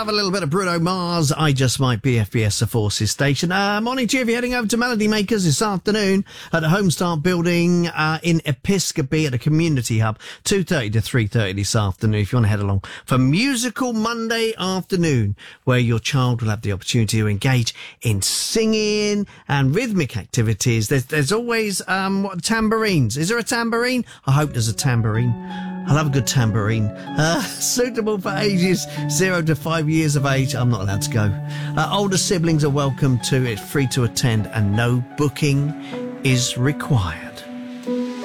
have a little bit of Bruno Mars. I Just Might be FBS The Forces station. Morning to you if you're heading over to Melody Makers this afternoon at the Homestart building in Episcopi at the Community Hub, 2:30 to 3:30 this afternoon if you want to head along for Musical Monday afternoon, where your child will have the opportunity to engage in singing and rhythmic activities. There's always tambourines. Is there a tambourine? I hope there's a tambourine. I love a good tambourine. Suitable for ages 0 to 5 years of age. I'm not allowed to go. Older siblings are welcome to. It's free to attend and no booking is required.